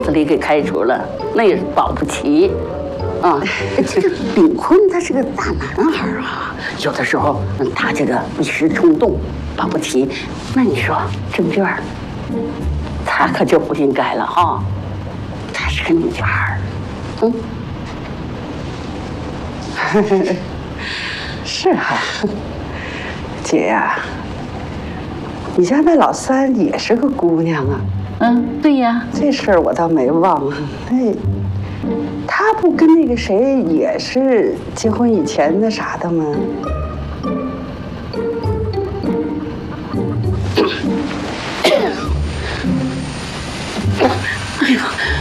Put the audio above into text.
子里给开除了，那也是保不齐。啊，这个炳坤他是个大男孩啊，有的时候他这个一时冲动，保不齐，那你说郑娟，他可就不应该了哈。她是个女孩， 是啊，姐呀，你家那老三也是个姑娘啊。 对呀， 这事儿我倒没忘。他不跟那个谁也是结婚以前那啥的吗？ 哎呀，